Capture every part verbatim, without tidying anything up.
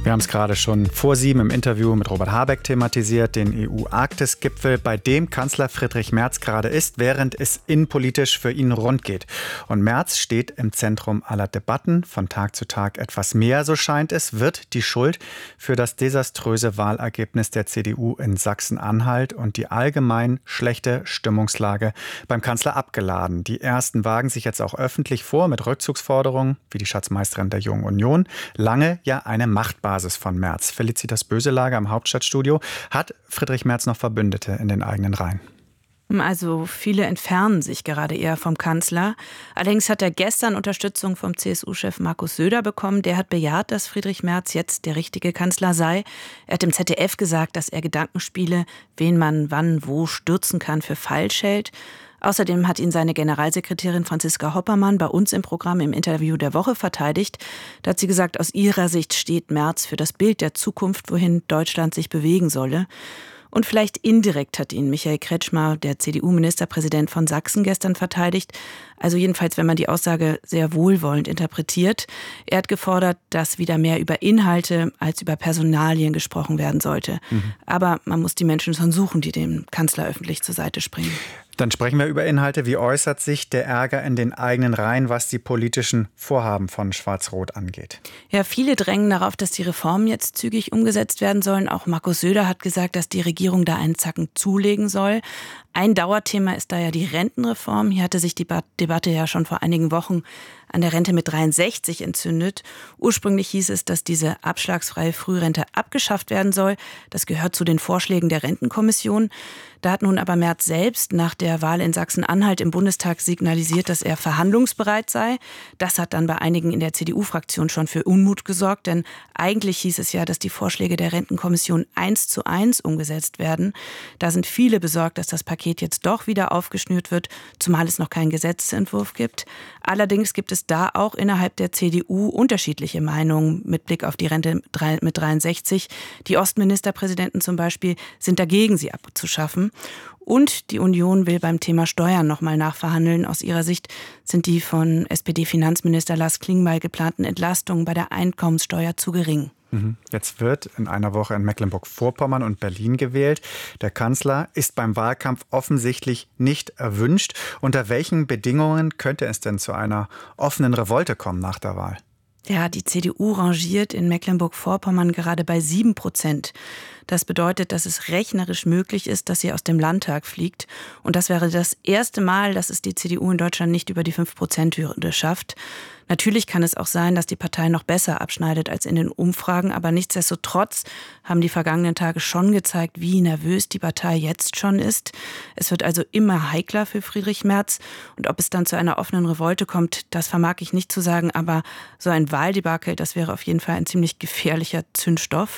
Wir haben es gerade schon vor sieben im Interview mit Robert Habeck thematisiert, den E U-Arktis-Gipfel, bei dem Kanzler Friedrich Merz gerade ist, während es innenpolitisch für ihn rund geht. Und Merz steht im Zentrum aller Debatten, von Tag zu Tag etwas mehr, so scheint es, wird die Schuld für das desaströse Wahlergebnis der C D U in Sachsen-Anhalt und die allgemein schlechte Stimmungslage beim Kanzler abgeladen. Die Ersten wagen sich jetzt auch öffentlich vor mit Rückzugsforderungen, wie die Schatzmeisterin der Jungen Union, lange ja eine Machtbasis von Merz. Felicitas Böselager im Hauptstadtstudio. Hat Friedrich Merz noch Verbündete in den eigenen Reihen? Also viele entfernen sich gerade eher vom Kanzler. Allerdings hat er gestern Unterstützung vom C S U-Chef Markus Söder bekommen. Der hat bejaht, dass Friedrich Merz jetzt der richtige Kanzler sei. Er hat im Z D F gesagt, dass er Gedankenspiele, wen man wann wo stürzen kann, für falsch hält. Außerdem hat ihn seine Generalsekretärin Franziska Hoppermann bei uns im Programm im Interview der Woche verteidigt. Da hat sie gesagt, aus ihrer Sicht steht Merz für das Bild der Zukunft, wohin Deutschland sich bewegen solle. Und vielleicht indirekt hat ihn Michael Kretschmer, der C D U-Ministerpräsident von Sachsen, gestern verteidigt. Also jedenfalls, wenn man die Aussage sehr wohlwollend interpretiert. Er hat gefordert, dass wieder mehr über Inhalte als über Personalien gesprochen werden sollte. Mhm. Aber man muss die Menschen schon suchen, die dem Kanzler öffentlich zur Seite springen. Dann sprechen wir über Inhalte. Wie äußert sich der Ärger in den eigenen Reihen, was die politischen Vorhaben von Schwarz-Rot angeht? Ja, viele drängen darauf, dass die Reformen jetzt zügig umgesetzt werden sollen. Auch Markus Söder hat gesagt, dass die Regierung da einen Zacken zulegen soll. Ein Dauerthema ist da ja die Rentenreform. Hier hatte sich die Debatte ja schon vor einigen Wochen an der Rente mit dreiundsechzig entzündet. Ursprünglich hieß es, dass diese abschlagsfreie Frührente abgeschafft werden soll. Das gehört zu den Vorschlägen der Rentenkommission. Da hat nun aber Merz selbst nach der Wahl in Sachsen-Anhalt im Bundestag signalisiert, dass er verhandlungsbereit sei. Das hat dann bei einigen in der C D U-Fraktion schon für Unmut gesorgt, denn eigentlich hieß es ja, dass die Vorschläge der Rentenkommission eins zu eins umgesetzt werden. Da sind viele besorgt, dass das Paket jetzt doch wieder aufgeschnürt wird, zumal es noch keinen Gesetzentwurf gibt. Allerdings gibt es da auch innerhalb der C D U unterschiedliche Meinungen mit Blick auf die Rente mit dreiundsechzig. Die Ostministerpräsidenten zum Beispiel sind dagegen, sie abzuschaffen. Und die Union will beim Thema Steuern nochmal nachverhandeln. Aus ihrer Sicht sind die von S P D-Finanzminister Lars Klingbeil geplanten Entlastungen bei der Einkommenssteuer zu gering. Jetzt wird in einer Woche in Mecklenburg-Vorpommern und Berlin gewählt. Der Kanzler ist beim Wahlkampf offensichtlich nicht erwünscht. Unter welchen Bedingungen könnte es denn zu einer offenen Revolte kommen nach der Wahl? Ja, die C D U rangiert in Mecklenburg-Vorpommern gerade bei sieben Prozent. Das bedeutet, dass es rechnerisch möglich ist, dass sie aus dem Landtag fliegt. Und das wäre das erste Mal, dass es die C D U in Deutschland nicht über die fünf Prozent Hürde schafft. Natürlich kann es auch sein, dass die Partei noch besser abschneidet als in den Umfragen. Aber nichtsdestotrotz haben die vergangenen Tage schon gezeigt, wie nervös die Partei jetzt schon ist. Es wird also immer heikler für Friedrich Merz. Und ob es dann zu einer offenen Revolte kommt, das vermag ich nicht zu sagen. Aber so ein Wahldebakel, das wäre auf jeden Fall ein ziemlich gefährlicher Zündstoff.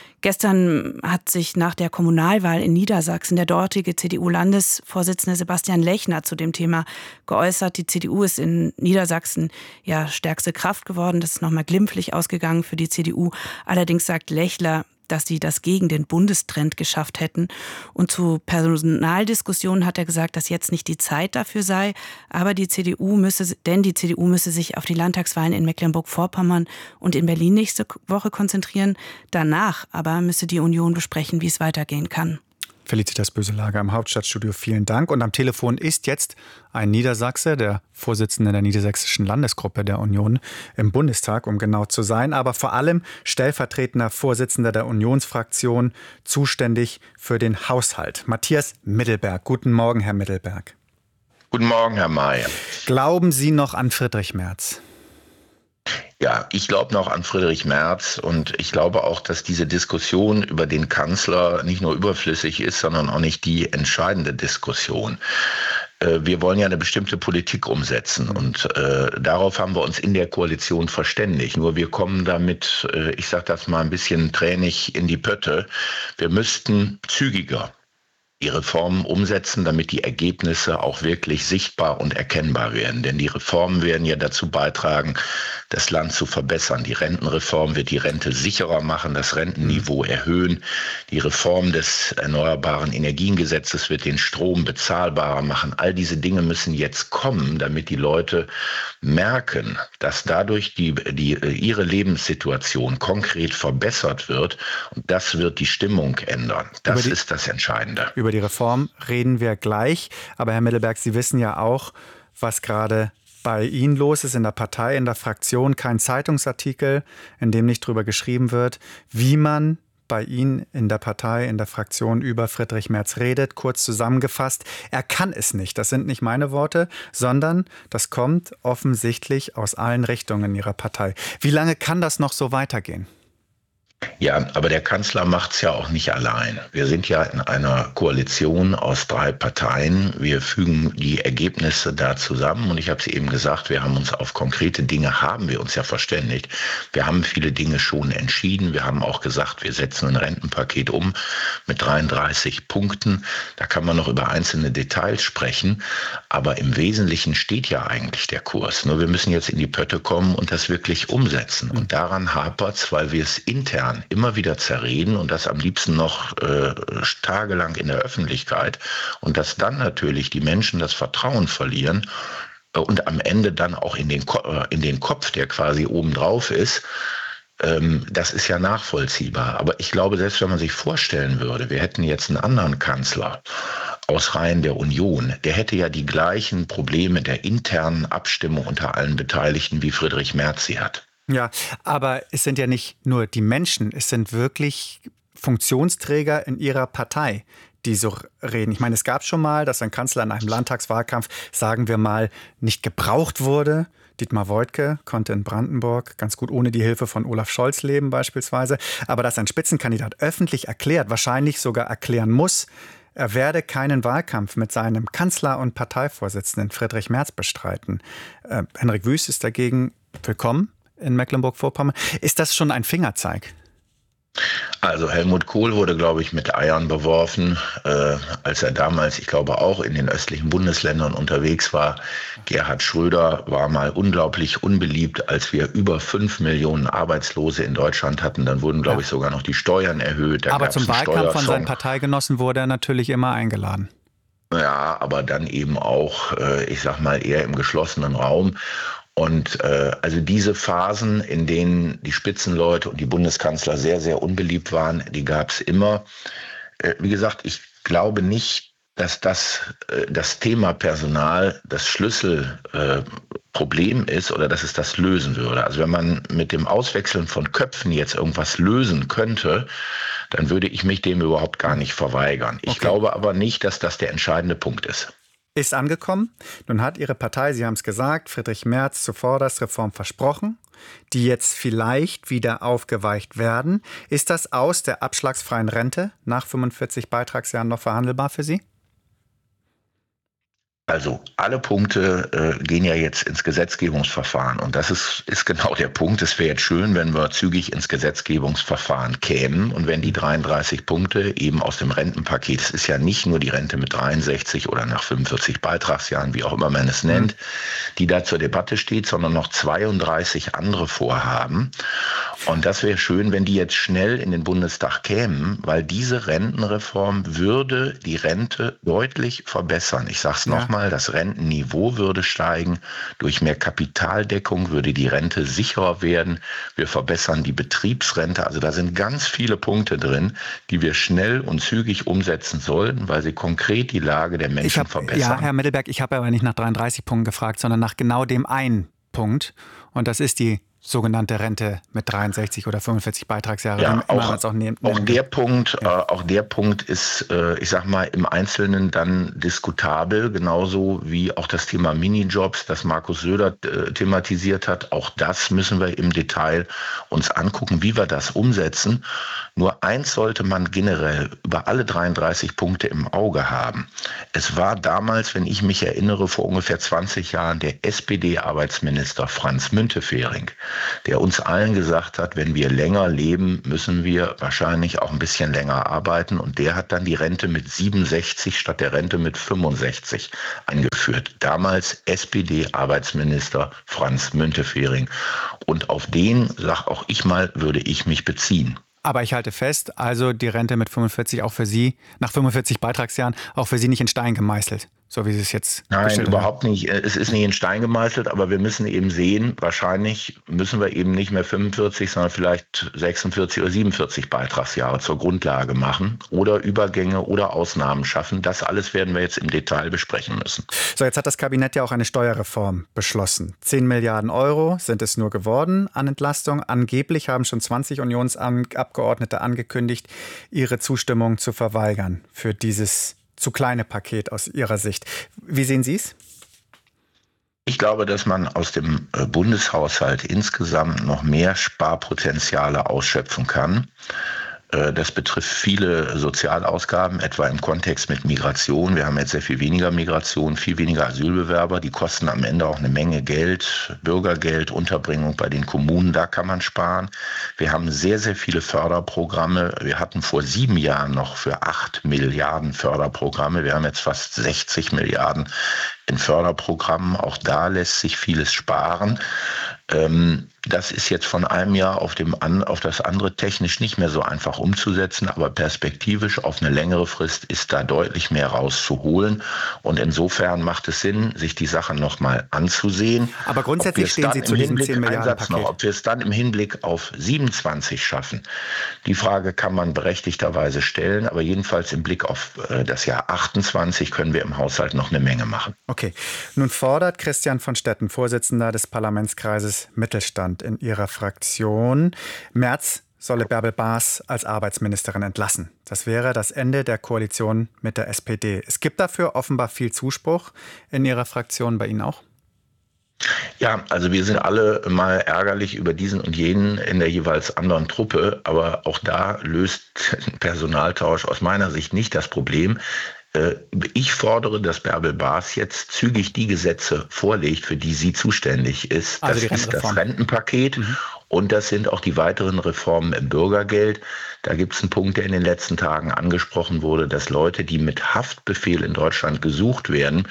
Gestern hat sich nach der Kommunalwahl in Niedersachsen der dortige C D U-Landesvorsitzende Sebastian Lechner zu dem Thema geäußert. Die C D U ist in Niedersachsen ja stärkste Kraft geworden. Das ist nochmal glimpflich ausgegangen für die C D U. Allerdings sagt Lechner, dass sie das gegen den Bundestrend geschafft hätten. Und zu Personaldiskussionen hat er gesagt, dass jetzt nicht die Zeit dafür sei. Aber die C D U müsse, denn die C D U müsse sich auf die Landtagswahlen in Mecklenburg-Vorpommern und in Berlin nächste Woche konzentrieren. Danach aber müsse die Union besprechen, wie es weitergehen kann. Felicitas Böselager im Hauptstadtstudio, vielen Dank. Und am Telefon ist jetzt ein Niedersachse, der Vorsitzende der niedersächsischen Landesgruppe der Union im Bundestag, um genau zu sein, aber vor allem stellvertretender Vorsitzender der Unionsfraktion, zuständig für den Haushalt. Matthias Mittelberg. Guten Morgen, Herr Mittelberg. Guten Morgen, Herr Mayer. Glauben Sie noch an Friedrich Merz? Ja, ich glaube noch an Friedrich Merz und ich glaube auch, dass diese Diskussion über den Kanzler nicht nur überflüssig ist, sondern auch nicht die entscheidende Diskussion. Wir wollen ja eine bestimmte Politik umsetzen und äh, darauf haben wir uns in der Koalition verständigt. Nur wir kommen damit, äh, ich sage das mal ein bisschen tränig, in die Pötte. Wir müssten zügiger die Reformen umsetzen, damit die Ergebnisse auch wirklich sichtbar und erkennbar werden. Denn die Reformen werden ja dazu beitragen, das Land zu verbessern. Die Rentenreform wird die Rente sicherer machen, das Rentenniveau erhöhen. Die Reform des Erneuerbaren Energiengesetzes wird den Strom bezahlbarer machen. All diese Dinge müssen jetzt kommen, damit die Leute merken, dass dadurch die, die, ihre Lebenssituation konkret verbessert wird. Und das wird die Stimmung ändern. Das die, ist das Entscheidende. Über die Reform reden wir gleich. Aber Herr Middelberg, Sie wissen ja auch, was gerade bei Ihnen los ist in der Partei, in der Fraktion. Kein Zeitungsartikel, in dem nicht drüber geschrieben wird, wie man bei Ihnen in der Partei, in der Fraktion über Friedrich Merz redet. Kurz zusammengefasst, er kann es nicht. Das sind nicht meine Worte, sondern das kommt offensichtlich aus allen Richtungen Ihrer Partei. Wie lange kann das noch so weitergehen? Ja, aber der Kanzler macht es ja auch nicht allein. Wir sind ja in einer Koalition aus drei Parteien. Wir fügen die Ergebnisse da zusammen. Und ich habe es eben gesagt, wir haben uns auf konkrete Dinge, haben wir uns ja verständigt. Wir haben viele Dinge schon entschieden. Wir haben auch gesagt, wir setzen ein Rentenpaket um mit dreiunddreißig Punkten. Da kann man noch über einzelne Details sprechen. Aber im Wesentlichen steht ja eigentlich der Kurs. Nur wir müssen jetzt in die Pötte kommen und das wirklich umsetzen. Und daran hapert es, weil wir es intern immer wieder zerreden und das am liebsten noch äh, tagelang in der Öffentlichkeit und dass dann natürlich die Menschen das Vertrauen verlieren äh, und am Ende dann auch in den, Ko- äh, in den Kopf, der quasi obendrauf ist. Ähm, das ist ja nachvollziehbar. Aber ich glaube, selbst wenn man sich vorstellen würde, wir hätten jetzt einen anderen Kanzler aus Reihen der Union, der hätte ja die gleichen Probleme der internen Abstimmung unter allen Beteiligten, wie Friedrich Merz sie hat. Ja, aber es sind ja nicht nur die Menschen, es sind wirklich Funktionsträger in ihrer Partei, die so reden. Ich meine, es gab schon mal, dass ein Kanzler in einem Landtagswahlkampf, sagen wir mal, nicht gebraucht wurde. Dietmar Woidke konnte in Brandenburg ganz gut ohne die Hilfe von Olaf Scholz leben beispielsweise. Aber dass ein Spitzenkandidat öffentlich erklärt, wahrscheinlich sogar erklären muss, er werde keinen Wahlkampf mit seinem Kanzler und Parteivorsitzenden Friedrich Merz bestreiten. Äh, Henrik Wüst ist dagegen willkommen in Mecklenburg-Vorpommern. Ist das schon ein Fingerzeig? Also Helmut Kohl wurde, glaube ich, mit Eiern beworfen, äh, als er damals, ich glaube, auch in den östlichen Bundesländern unterwegs war. Gerhard Schröder war mal unglaublich unbeliebt, als wir über fünf Millionen Arbeitslose in Deutschland hatten. Dann wurden, glaube ich, sogar noch die Steuern erhöht. Da aber zum Wahlkampf von seinen Parteigenossen wurde er natürlich immer eingeladen. Ja, aber dann eben auch, äh, ich sag mal, eher im geschlossenen Raum. Und äh, also diese Phasen, in denen die Spitzenleute und die Bundeskanzler sehr, sehr unbeliebt waren, die gab es immer. Äh, wie gesagt, ich glaube nicht, dass das, äh, das Thema Personal das Schlüsselproblem äh, ist oder dass es das lösen würde. Also wenn man mit dem Auswechseln von Köpfen jetzt irgendwas lösen könnte, dann würde ich mich dem überhaupt gar nicht verweigern. Ich okay. glaube aber nicht, dass das der entscheidende Punkt ist. Ist angekommen. Nun hat Ihre Partei, Sie haben es gesagt, Friedrich Merz zuvorderst Reform versprochen, die jetzt vielleicht wieder aufgeweicht werden. Ist das Aus der abschlagsfreien Rente nach fünfundvierzig Beitragsjahren noch verhandelbar für Sie? Also alle Punkte äh, gehen ja jetzt ins Gesetzgebungsverfahren und das ist, ist genau der Punkt. Es wäre jetzt schön, wenn wir zügig ins Gesetzgebungsverfahren kämen und wenn die dreiunddreißig Punkte eben aus dem Rentenpaket, es ist ja nicht nur die Rente mit dreiundsechzig oder nach fünfundvierzig Beitragsjahren, wie auch immer man es nennt, die da zur Debatte steht, sondern noch zweiunddreißig andere Vorhaben. Und das wäre schön, wenn die jetzt schnell in den Bundestag kämen, weil diese Rentenreform würde die Rente deutlich verbessern. Ich sage es nochmal. Das Rentenniveau würde steigen, durch mehr Kapitaldeckung würde die Rente sicherer werden, wir verbessern die Betriebsrente, also da sind ganz viele Punkte drin, die wir schnell und zügig umsetzen sollten, weil sie konkret die Lage der Menschen hab, verbessern. Ja, Herr Middelberg, ich habe aber nicht nach dreiunddreißig Punkten gefragt, sondern nach genau dem einen Punkt und das ist die sogenannte Rente mit dreiundsechzig oder fünfundvierzig Beitragsjahre. Ja, auch, auch, nehmen, auch der Punkt, ja. äh, auch der Punkt ist, äh, ich sag mal, im Einzelnen dann diskutabel, genauso wie auch das Thema Minijobs, das Markus Söder äh, thematisiert hat. Auch das müssen wir im Detail uns angucken, wie wir das umsetzen. Nur eins sollte man generell über alle dreiunddreißig Punkte im Auge haben. Es war damals, wenn ich mich erinnere, vor ungefähr zwanzig Jahren der S P D-Arbeitsminister Franz Müntefering, der uns allen gesagt hat, wenn wir länger leben, müssen wir wahrscheinlich auch ein bisschen länger arbeiten. Und der hat dann die Rente mit siebenundsechzig statt der Rente mit fünfundsechzig eingeführt. Damals S P D-Arbeitsminister Franz Müntefering. Und auf den, sag auch ich mal, würde ich mich beziehen. Aber ich halte fest, also die Rente mit fünfundvierzig auch für Sie, nach fünfundvierzig Beitragsjahren, auch für Sie nicht in Stein gemeißelt, so wie Sie es jetzt Nein, überhaupt nicht. Es ist nicht in Stein gemeißelt, aber wir müssen eben sehen, wahrscheinlich müssen wir eben nicht mehr fünfundvierzig, sondern vielleicht sechsundvierzig oder siebenundvierzig Beitragsjahre zur Grundlage machen oder Übergänge oder Ausnahmen schaffen. Das alles werden wir jetzt im Detail besprechen müssen. So, jetzt hat das Kabinett ja auch eine Steuerreform beschlossen. zehn Milliarden Euro sind es nur geworden an Entlastung. Angeblich haben schon zwanzig Unionsabgeordnete angekündigt, ihre Zustimmung zu verweigern für dieses zu kleine Paket aus Ihrer Sicht. Wie sehen Sie es? Ich glaube, dass man aus dem Bundeshaushalt insgesamt noch mehr Sparpotenziale ausschöpfen kann. Das betrifft viele Sozialausgaben, etwa im Kontext mit Migration. Wir haben jetzt sehr viel weniger Migration, viel weniger Asylbewerber. Die kosten am Ende auch eine Menge Geld, Bürgergeld, Unterbringung bei den Kommunen. Da kann man sparen. Wir haben sehr, sehr viele Förderprogramme. Wir hatten vor sieben Jahren noch für acht Milliarden Förderprogramme. Wir haben jetzt fast sechzig Milliarden in Förderprogrammen. Auch da lässt sich vieles sparen. Das ist jetzt von einem Jahr auf, dem, auf das andere technisch nicht mehr so einfach umzusetzen, aber perspektivisch auf eine längere Frist ist da deutlich mehr rauszuholen. Und insofern macht es Sinn, sich die Sache nochmal anzusehen. Aber grundsätzlich stehen Sie zu diesem zehn Milliarden Paket. Noch, ob wir es dann im Hinblick auf siebenundzwanzig schaffen, die Frage kann man berechtigterweise stellen. Aber jedenfalls im Blick auf das Jahr achtundzwanzig können wir im Haushalt noch eine Menge machen. Okay, nun fordert Christian von Stetten, Vorsitzender des Parlamentskreises Mittelstand in Ihrer Fraktion, Merz solle Bärbel Baas als Arbeitsministerin entlassen. Das wäre das Ende der Koalition mit der S P D. Es gibt dafür offenbar viel Zuspruch in Ihrer Fraktion, bei Ihnen auch? Ja, also wir sind alle mal ärgerlich über diesen und jenen in der jeweils anderen Truppe, aber auch da löst Personaltausch aus meiner Sicht nicht das Problem. Ich fordere, dass Bärbel Baas jetzt zügig die Gesetze vorlegt, für die sie zuständig ist. Das also ist das Rentenpaket mhm. und das sind auch die weiteren Reformen im Bürgergeld. Da gibt es einen Punkt, der in den letzten Tagen angesprochen wurde, dass Leute, die mit Haftbefehl in Deutschland gesucht werden,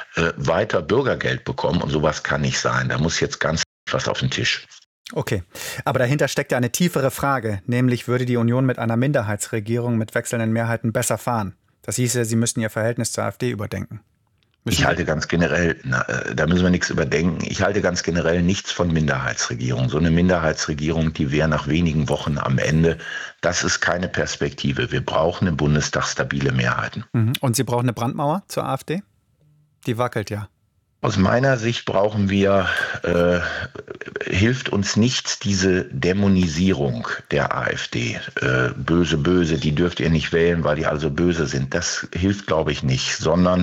weiter Bürgergeld bekommen. Und sowas kann nicht sein. Da muss jetzt ganz was auf den Tisch. Okay, aber dahinter steckt ja eine tiefere Frage, nämlich würde die Union mit einer Minderheitsregierung mit wechselnden Mehrheiten besser fahren? Das hieße, Sie müssten Ihr Verhältnis zur AfD überdenken. Ich halte ganz generell, na, da müssen wir nichts überdenken, ich halte ganz generell nichts von Minderheitsregierung. So eine Minderheitsregierung, die wäre nach wenigen Wochen am Ende. Das ist keine Perspektive. Wir brauchen im Bundestag stabile Mehrheiten. Und Sie brauchen eine Brandmauer zur AfD? Die wackelt ja. Aus meiner Sicht brauchen wir, äh, hilft uns nichts diese Dämonisierung der AfD. Äh, böse, böse, die dürft ihr nicht wählen, weil die also böse sind. Das hilft, glaube ich, nicht, sondern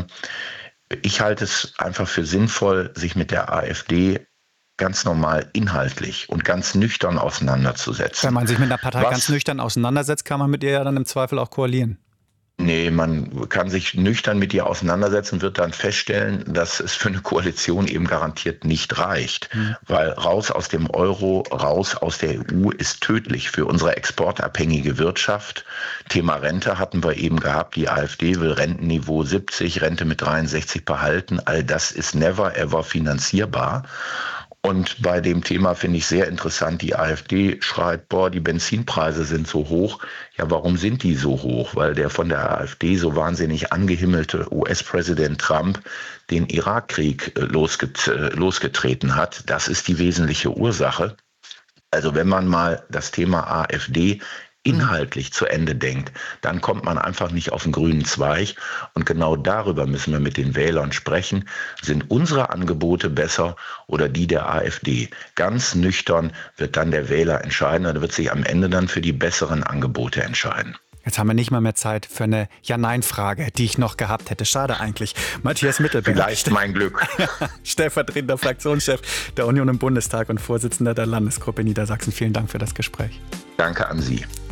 ich halte es einfach für sinnvoll, sich mit der AfD ganz normal inhaltlich und ganz nüchtern auseinanderzusetzen. Wenn man sich mit einer Partei Was, ganz nüchtern auseinandersetzt, kann man mit ihr ja dann im Zweifel auch koalieren. Nee, man kann sich nüchtern mit ihr auseinandersetzen und wird dann feststellen, dass es für eine Koalition eben garantiert nicht reicht. Mhm. Weil raus aus dem Euro, raus aus der E U ist tödlich für unsere exportabhängige Wirtschaft. Thema Rente hatten wir eben gehabt. Die AfD will Rentenniveau siebzig, Rente mit dreiundsechzig behalten. All das ist never ever finanzierbar. Und bei dem Thema finde ich sehr interessant, die AfD schreit, boah, die Benzinpreise sind so hoch. Ja, warum sind die so hoch? Weil der von der AfD so wahnsinnig angehimmelte U S-Präsident Trump den Irakkrieg losget- losgetreten hat. Das ist die wesentliche Ursache. Also wenn man mal das Thema AfD inhaltlich zu Ende denkt, dann kommt man einfach nicht auf den grünen Zweig. Und genau darüber müssen wir mit den Wählern sprechen. Sind unsere Angebote besser oder die der AfD? Ganz nüchtern wird dann der Wähler entscheiden. Er wird sich am Ende dann für die besseren Angebote entscheiden. Jetzt haben wir nicht mal mehr Zeit für eine Ja-Nein-Frage, die ich noch gehabt hätte. Schade eigentlich. Matthias Mittelberg. Vielleicht mein Glück. Stellvertretender Fraktionschef der Union im Bundestag und Vorsitzender der Landesgruppe Niedersachsen. Vielen Dank für das Gespräch. Danke an Sie.